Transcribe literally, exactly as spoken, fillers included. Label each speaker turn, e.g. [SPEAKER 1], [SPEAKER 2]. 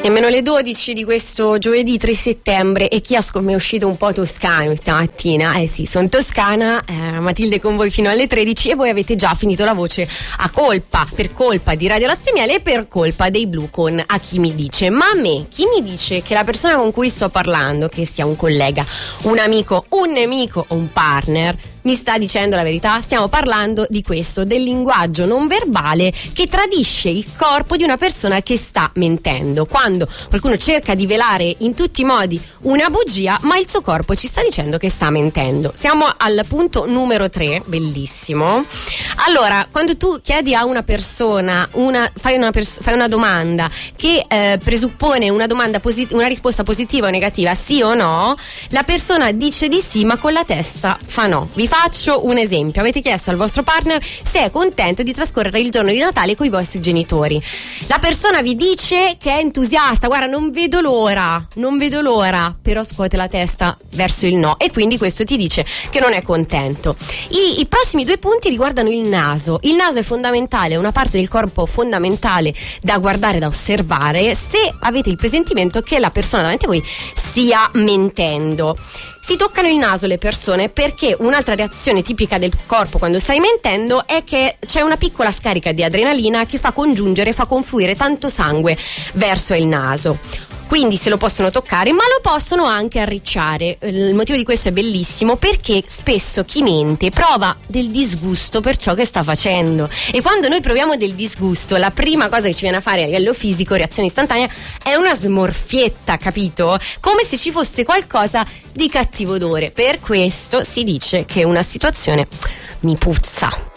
[SPEAKER 1] Nemmeno le dodici di questo giovedì tre settembre, e chi ha scom- è uscito un po' toscano stamattina. Eh sì, sono toscana, eh, Matilde con voi fino alle tredici, e voi avete già finito la voce a colpa, per colpa di Radio Latte Miele e per colpa dei Blu con A chi mi dice. Ma a me, chi mi dice che la persona con cui sto parlando, che sia un collega, un amico, un nemico o un partner, mi sta dicendo la verità? Stiamo parlando di questo, del linguaggio non verbale che tradisce il corpo di una persona che sta mentendo. Quando qualcuno cerca di velare in tutti i modi una bugia, ma il suo corpo ci sta dicendo che sta mentendo. Siamo al punto numero tre, bellissimo. Allora, quando tu chiedi a una persona, una, fai, una pers- fai una domanda che eh, presuppone una domanda posit- una risposta positiva o negativa, sì o no, la persona dice di sì, ma con la testa fa no. Vi faccio un esempio: avete chiesto al vostro partner se è contento di trascorrere il giorno di Natale con i vostri genitori. La persona vi dice che è entusiasta, guarda, non vedo l'ora, non vedo l'ora, però scuote la testa verso il no, e quindi questo ti dice che non è contento. I, i prossimi due punti riguardano il naso. Il naso è fondamentale, è una parte del corpo fondamentale da guardare, da osservare, se avete il presentimento che la persona davanti a voi stia mentendo. Si toccano il naso le persone perché un'altra reazione tipica del corpo quando stai mentendo è che c'è una piccola scarica di adrenalina che fa congiungere, fa confluire tanto sangue verso il naso. Quindi se lo possono toccare, ma lo possono anche arricciare. Il motivo di questo è bellissimo, perché spesso chi mente prova del disgusto per ciò che sta facendo, e quando noi proviamo del disgusto, la prima cosa che ci viene a fare a livello fisico, reazione istantanea, è una smorfietta, capito? Come se ci fosse qualcosa di cattivo odore. Per questo si dice che una situazione mi puzza.